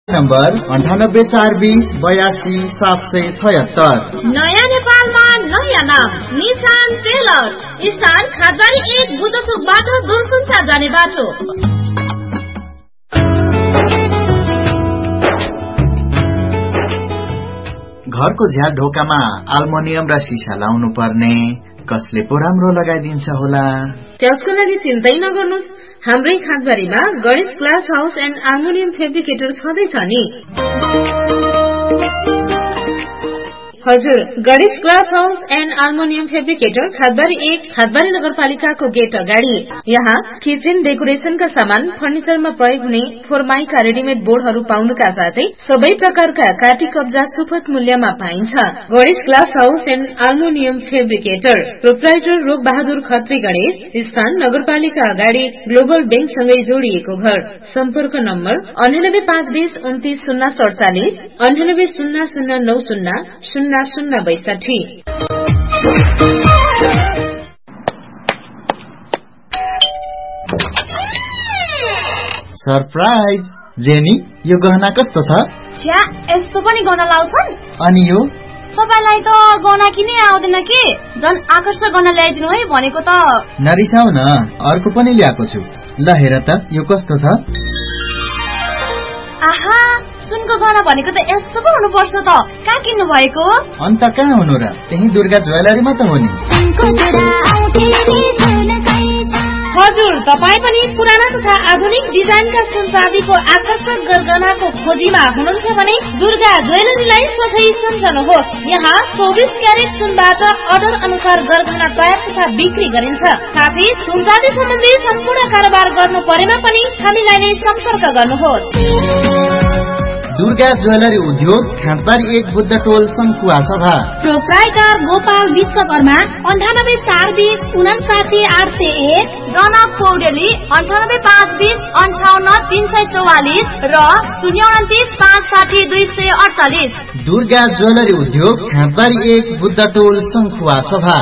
Number 9842077776। नयाँ नेपालमा नयाँ नाम निशान टेलर, स्थान खादबारी 1 बुद्धचोक बाटो दुर्सुन्चा जाने बाटो। घरको झ्याल ढोकामा अल्मुनियम र सिसा लाउनु पर्ने, कसले पो राम्रो लगाइदिन्छ होला? त्यसको लागि चिन्तै नगर्नुस्, हाम्रै खादबारीमा Ganesh glass house and aluminium fabricator छँदैछ नि। हजुर, Ganesh glass house and aluminium fabricator खादबारी 1 खादबारी नगरपालिकाको गेट अगाडि। यहाँ किचन डेकोरेसनका सामान, फर्निचरमा प्रयोग हुने फोरमाइका रेडिमेड बोर्डहरू पाउनुका साथै सबै प्रकारका काटी कब्जा सुपथ मूल्यमा पाइन्छ। Ganesh glass house and aluminium fabricator, proprietor रूप बहादुर खत्री गणेश, स्थान नगरपालिका अगाडि ग्लोबल बैंकसँगै जोडिएको घर। सम्पर्क नम्बर 9852290047, 9800900062। सरप्राइज! जेनी, यो गहना कस्तो छ? छ्या, यस्तो पनि गहना लाउँछन्? अनि यो? तपाईलाई त गहना किनै आउँदैन के? झन् आकर्षक गहना ल्याइदिनु है भनेको त। नरिसाउ न, अर्को पनि ल्याएको छु। ल हेर त, यो कस्तो छ? आहा, सुनको गहना भनेको त यस्तो पो हुनुपर्छ त। कहाँ किन्नु भएको? अन्त कहाँ हुनु र, त्यही दुर्गा ज्वेलरीमा त हो नि। हजुर, तपाई पनि पुराना तथा आधुनिक डिजाइनका सुन चाँदीको आकर्षक गरगहनाको खोजीमा हुनुहुन्छ भने दुर्गा ज्वेलरीलाई सोझै सम्झनुहोस्। यहाँ 24 क्यारेट सुनबाट अर्डर अनुसार गरगहना तयार तथा बिक्री गरिन्छ। साथै सुन चाँदी सम्बन्धी सम्पूर्ण कारोबार गर्नु परेमा पनि हामीलाई नै सम्पर्क गर्नुहोस्। दुर्गा ज्वेलरी उद्योग, खादबारी 1 बुद्ध टोल, शङ्कुवा सभा। प्रोप्राइटर गोपाल विश्वकर्मा, 9842598801, जनक पौडेली, 9852058344 र 029560248। दुर्गा ज्वेलरी उद्योग, खादबारी 1 बुद्ध टोल, शङ्कुवा सभा।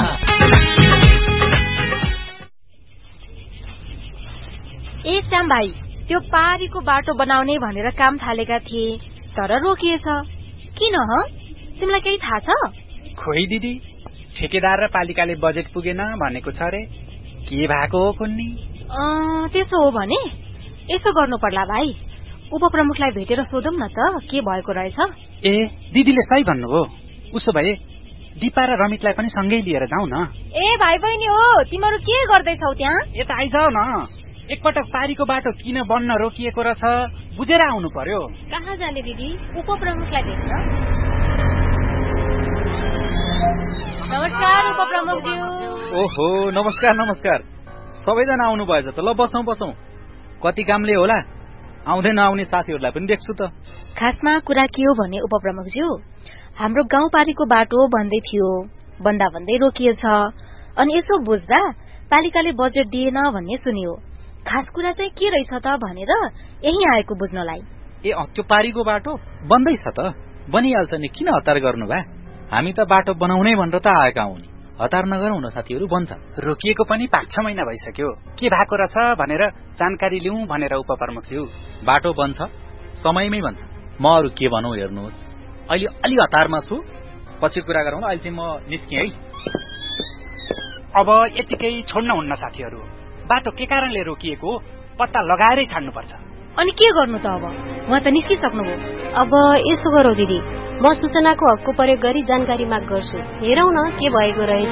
ए श्याम भाइ, त्यो पारीको बाटो बनाउने भनेर काम थालेका थिए, तर रोकिएछ। किन ह? तिमीलाई केही थाहा छ? खोइ दिदी, ठेकेदार र पालिकाले बजेट पुगेन भनेको छ रे। के भएको हो कुन्नी? त्यसो हो भने यसो गर्नु पर्ला भाइ, उपप्रमुखलाई भेटेर सोधौं न त के भएको रहेछ। ए, दिदीले सही भन्नुभयो। उसो भए दिपा र रमितलाई पनि सँगै लिएर जाउँ न। ए भाइ बहिनी हो, तिमीहरू के गर्दैछौ त्यहाँ? यता आइजाऊ न। एकपटक पारीको बाटो किन बन्न रोकिएको रहेछ बुझेर आउनु पर्यो। कहाँ जाने दिदी? उपप्रमुखलाई भेट्न। नमस्कार उपप्रमुखज्यू। ओहो, नमस्कार नमस्कार। सबैजना आउनु भएछ त। ल बसौं बसौं। कति कामले होला, आउँदै नआउने साथीहरूलाई पनि देख्छु त। खासमा कुरा के हो भने उपप्रमुखज्यू, हाम्रो गाउँपारीको बाटो बन्दै थियो, बन्दा भन्दै रोकिएछ। अनि यसो बुझ्दा पालिकाले बजेट दिएन भन्ने सुनियो। खास कुरा चाहिँ के रहेछ त भनेर यही आएको बुझ्नलाई। ए, त्यो पारीको बाटो बन्दैछ त। बनिहाल्छ नि, किन हतार गर्नु भए? हामी त बाटो बनाउनै भनेर त आएका हौ नि। हतार नगरौँ न साथीहरू, बन्छ। रोकिएको पनि 5-6 महिना भइसक्यो। के भएको रहेछ भनेर जानकारी लिउँ भनेर उपप्रमुखज्यू। बाटो बन्छ, समयमै बन्छ। म अरू के भनौँ हेर्नुहोस्, अहिले अलि हतारमा छु, पछि कुरा गरौँ। अहिले चाहिँ म निस्केँ है। अब यतिकै छोड्न हुन्न साथीहरू। बाटो के कारणले रोकिएको पत्ता लगाएरै छाड्नुपर्छ। अनि के गर्नु त अब? उहाँ त निस्किसक्नुभयो। अब यसो गरौँ दिदी, म सूचनाको हकको प्रयोग गरी जानकारी माग गर्छु। हेरौँ न के भएको रहेछ।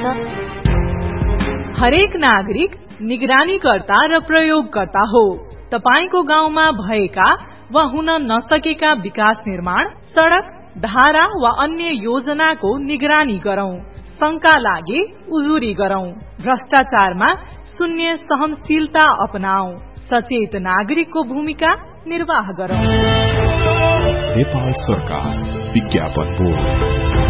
हरेक नागरिक निगरानीकर्ता र प्रयोगकर्ता हो। तपाईको गाउँमा भएका वा हुन नसकेका विकास निर्माण, सड़क, धारा वा अन्य योजनाको निगरानी गरौं। शंका लागे उजुरी गरौं। भ्रष्टाचारमा शून्य सहनशीलता अपनाऊ। सचेत नागरिकको भूमिका निर्वाह गरौं। नेपाल सरकार विज्ञापन बोर्ड।